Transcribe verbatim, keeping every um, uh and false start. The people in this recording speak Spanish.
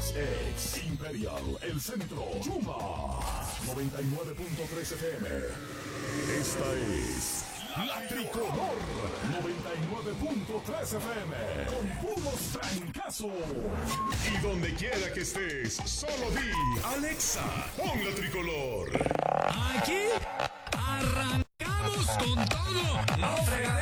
Ex, ex, Imperial, El Centro, Yuma, noventa y nueve punto tres F M. Esta es La Tricolor, noventa y nueve punto tres F M, con puros trancazos. Y donde quiera que estés, solo di, Alexa, pon La Tricolor. Aquí arrancamos con todo. No fregadero.